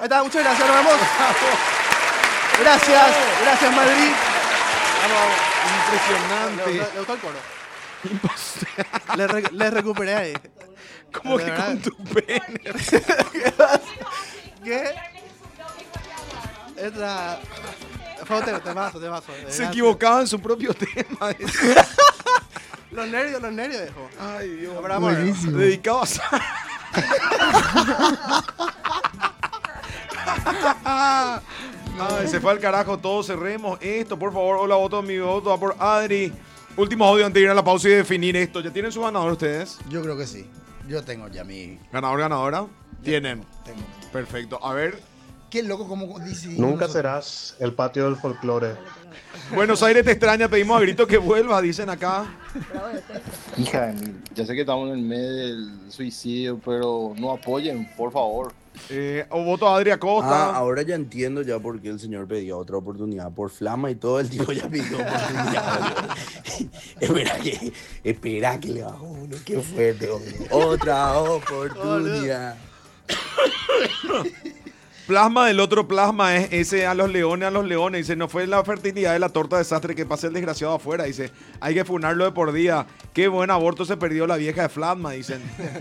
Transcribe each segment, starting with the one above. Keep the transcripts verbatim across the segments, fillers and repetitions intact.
está, muchas gracias, nos vemos. Gracias, gracias Madrid. Impresionante. ¿Le, le, le gustó el coro? le, re, le recuperé ahí. ¿Cómo que con tu pene? ¿Qué? Entra... Fue un tema, temazo, temazo. Se equivocaba en su propio tema. Los nervios, los nervios dejó. Ay, Dios. Buenísimo. Dedicado a... Ay, se fue al carajo todo, cerremos esto, por favor. Hola, voto, mi voto va por Adri. Último audio antes de ir a la pausa y definir esto. ¿Ya tienen su ganador ustedes? Yo creo que sí. Yo tengo ya mi... ¿Ganador, ganadora? Tienen. Tengo. Perfecto. A ver. Qué loco como dice... Nunca serás el patio del folclore. Buenos Aires te extraña, pedimos a grito que vuelva, dicen acá. Hija de mil, ya sé que estamos en el mes del suicidio, pero no apoyen, por favor. Eh, o voto a Adri Acosta. Ah, ahora ya entiendo ya por qué el señor pedía otra oportunidad. Por Flama y todo, el tipo ya pidió oportunidad. espera que, espera que le bajo uno, qué fuerte, hombre. Otra oportunidad. Plasma del otro plasma es ese a los leones, a los leones. Dice, no fue la fertilidad de la torta desastre que pase el desgraciado afuera. Dice, hay que funarlo de por día. Qué buen aborto se perdió la vieja de Flatma, dicen.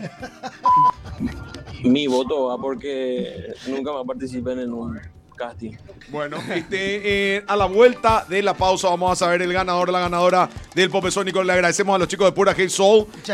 Mi voto va porque nunca más participen en un casting. Bueno, este, eh, a la vuelta de la pausa vamos a saber el ganador, la ganadora del Popesónico. Le agradecemos a los chicos de Pura Hate Soul.